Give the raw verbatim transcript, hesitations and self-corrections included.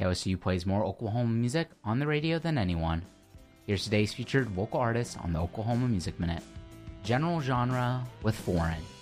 O S U plays more Oklahoma music on the radio than anyone. Here's today's featured local artist on the Oklahoma Music Minute. General genre with foreign.